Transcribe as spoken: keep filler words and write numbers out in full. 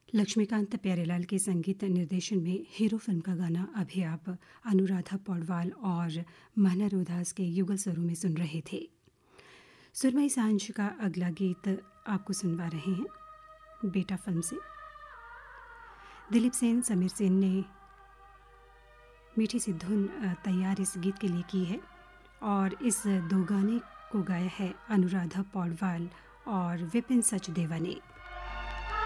लक्ष्मीकांत प्यारेलाल के संगीत निर्देशन में हीरो फिल्म का गाना अभी आप अनुराधा पौडवाल और महना रोहदास के युगल स्वरों में सुन रहे थे। सुरमई सांझ का अगला गीत आपको सुनवा रहे हैं बेटा फिल्म से। दिलीप सेन, समीर सेन ने मीठी सी धुन तैयार इस गीत के लिए की है और इस दो गाने को गाया है अनुराधा पौडवाल और विपिन सचदेवा ने।